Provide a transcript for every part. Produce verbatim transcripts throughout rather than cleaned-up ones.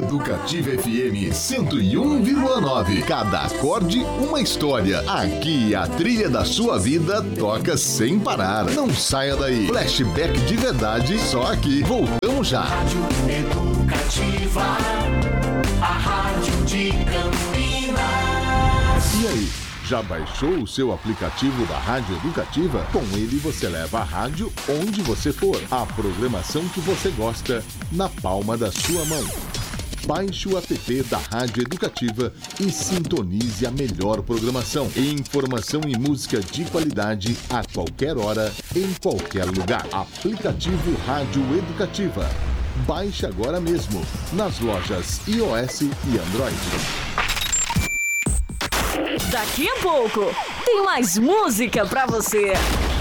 Educativa F M cento e um vírgula nove. Cada acorde, uma história. Aqui a trilha da sua vida toca sem parar. Não saia daí. Flashback de verdade, só aqui. Voltamos já. Rádio Educativa, a rádio de Campinas. E aí? Já baixou o seu aplicativo da Rádio Educativa? Com ele você leva a rádio onde você for. A programação que você gosta na palma da sua mão. Baixe o app da Rádio Educativa e sintonize a melhor programação. Informação e música de qualidade a qualquer hora, em qualquer lugar. Aplicativo Rádio Educativa. Baixe agora mesmo nas lojas iOS e Android. Daqui a pouco tem mais música pra você.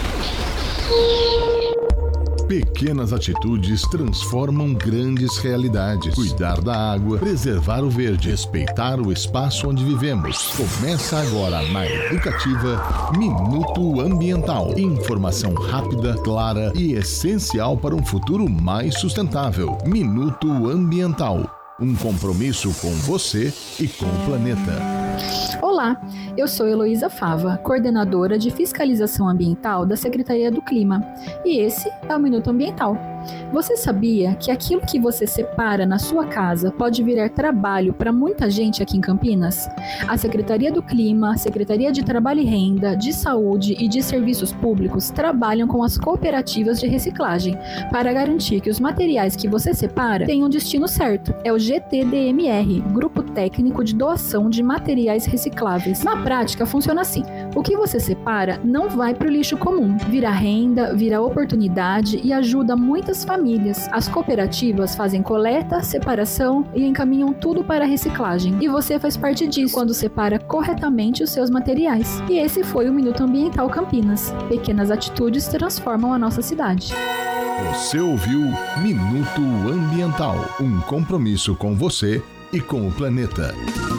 Pequenas atitudes transformam grandes realidades. Cuidar da água, preservar o verde, respeitar o espaço onde vivemos. Começa agora na Educativa Minuto Ambiental. Informação rápida, clara e essencial para um futuro mais sustentável. Minuto Ambiental. Um compromisso com você e com o planeta. Olá, eu sou Heloísa Fava, coordenadora de fiscalização ambiental da Secretaria do Clima, e esse é o Minuto Ambiental. Você sabia que aquilo que você separa na sua casa pode virar trabalho para muita gente aqui em Campinas? A Secretaria do Clima, Secretaria de Trabalho e Renda, de Saúde e de Serviços Públicos trabalham com as cooperativas de reciclagem para garantir que os materiais que você separa tenham um destino certo. É o G T D M R, Grupo Técnico de Doação de Materiais Recicláveis. Na prática, funciona assim. O que você separa não vai para o lixo comum. Vira renda, vira oportunidade e ajuda muitas famílias. As cooperativas fazem coleta, separação e encaminham tudo para a reciclagem. E você faz parte disso quando separa corretamente os seus materiais. E esse foi o Minuto Ambiental Campinas. Pequenas atitudes transformam a nossa cidade. Você ouviu Minuto Ambiental, um compromisso com você e com o planeta.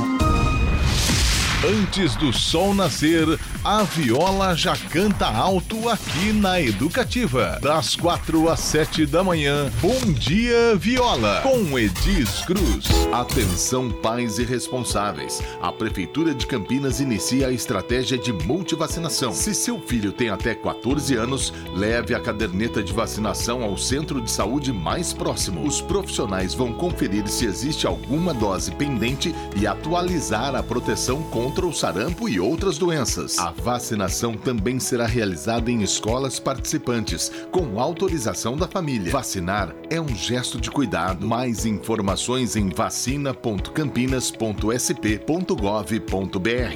Antes do sol nascer, a viola já canta alto aqui na Educativa. Das quatro às sete da manhã, Bom Dia Viola, com Edis Cruz. Atenção pais e responsáveis. A Prefeitura de Campinas inicia a estratégia de multivacinação. Se seu filho tem até quatorze anos, leve a caderneta de vacinação ao centro de saúde mais próximo. Os profissionais vão conferir se existe alguma dose pendente e atualizar a proteção contra contra o sarampo e outras doenças. A vacinação também será realizada em escolas participantes, com autorização da família. Vacinar é um gesto de cuidado. Mais informações em vacina ponto campinas ponto s p ponto gov ponto b r.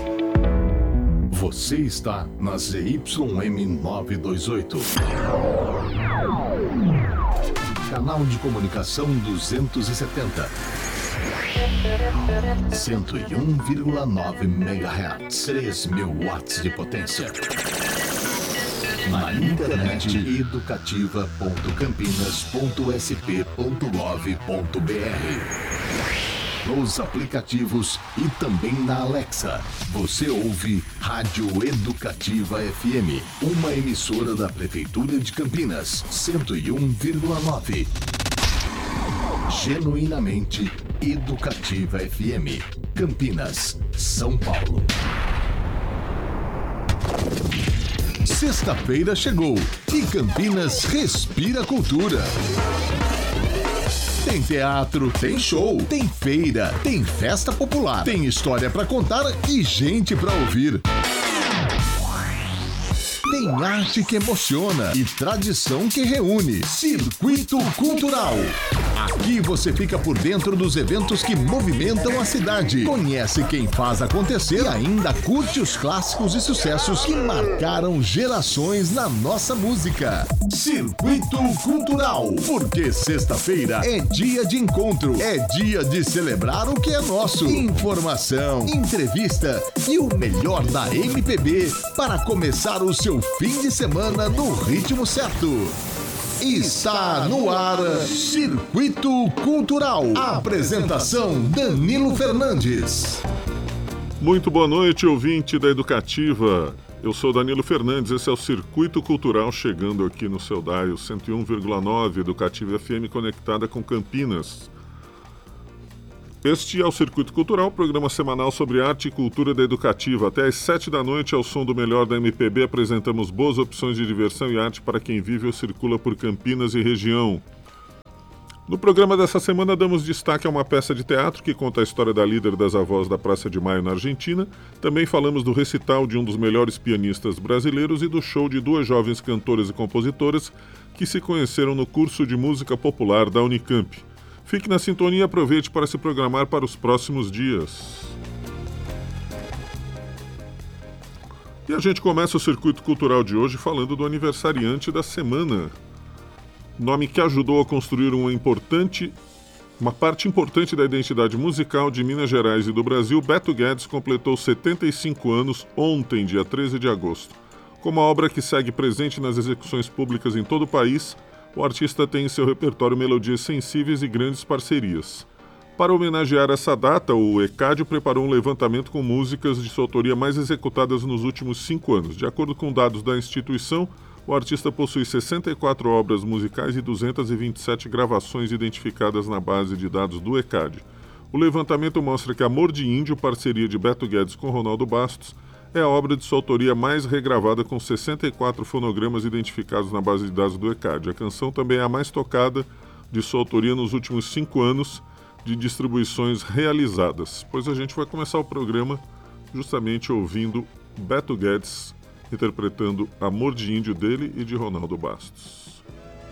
Você está na Z Y M novecentos e vinte e oito. Canal de comunicação duzentos e setenta. cento e um vírgula nove megahertz, três mil watts de potência. Na internet, educativa ponto campinas ponto s p ponto gov ponto b r. Nos aplicativos e também na Alexa. Você ouve Rádio Educativa F M, uma emissora da Prefeitura de Campinas, cento e um vírgula nove. Genuinamente Educativa F M, Campinas, São Paulo. Sexta-feira chegou e Campinas respira cultura. Tem teatro, tem show, tem feira, tem festa popular, tem história pra contar e gente pra ouvir. Tem arte que emociona e tradição que reúne. Circuito Cultural. Aqui você fica por dentro dos eventos que movimentam a cidade. Conhece quem faz acontecer e ainda curte os clássicos e sucessos que marcaram gerações na nossa música. Circuito Cultural. Porque sexta-feira é dia de encontro, é dia de celebrar o que é nosso. Informação, entrevista e o melhor da M P B para começar o seu fim de semana no ritmo certo. Está no ar Circuito Cultural. Apresentação Danilo Fernandes. Muito boa noite, ouvinte da Educativa. Eu sou Danilo Fernandes, esse é o Circuito Cultural chegando aqui no seu dial cento e um vírgula nove, Educativa F M conectada com Campinas. Este é o Circuito Cultural, programa semanal sobre arte e cultura da Educativa. Até às sete da noite, ao som do melhor da M P B, apresentamos boas opções de diversão e arte para quem vive ou circula por Campinas e região. No programa dessa semana, damos destaque a uma peça de teatro que conta a história da líder das avós da Praça de Maio na Argentina. Também falamos do recital de um dos melhores pianistas brasileiros e do show de duas jovens cantoras e compositoras que se conheceram no curso de música popular da Unicamp. Fique na sintonia e aproveite para se programar para os próximos dias. E a gente começa o Circuito Cultural de hoje falando do aniversariante da semana. Nome que ajudou a construir uma importante, uma parte importante da identidade musical de Minas Gerais e do Brasil, Beto Guedes completou setenta e cinco anos ontem, dia treze de agosto. Com uma obra que segue presente nas execuções públicas em todo o país, o artista tem em seu repertório melodias sensíveis e grandes parcerias. Para homenagear essa data, o ECAD preparou um levantamento com músicas de sua autoria mais executadas nos últimos cinco anos. De acordo com dados da instituição, o artista possui sessenta e quatro obras musicais e duzentas e vinte e sete gravações identificadas na base de dados do ECAD. O levantamento mostra que Amor de Índio, parceria de Beto Guedes com Ronaldo Bastos, é a obra de sua autoria mais regravada, com sessenta e quatro fonogramas identificados na base de dados do ECAD. A canção também é a mais tocada de sua autoria nos últimos cinco anos de distribuições realizadas. Pois a gente vai começar o programa justamente ouvindo Beto Guedes interpretando Amor de Índio dele e de Ronaldo Bastos.